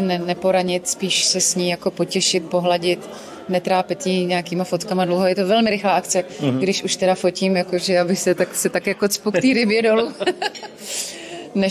neporanit, spíš se s ní jako potěšit, pohladit, netrápit jí nějakýma fotkama dlouho. Je to velmi rychlá akce, když už teda fotím, jakože aby se tak jako cpok té rybě dolů.